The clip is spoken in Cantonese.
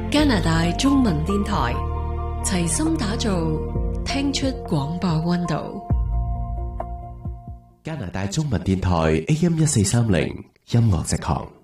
加拿大中文電台齊心打造聽出廣播溫度。 加拿大中文電台 AM1430 音樂直航。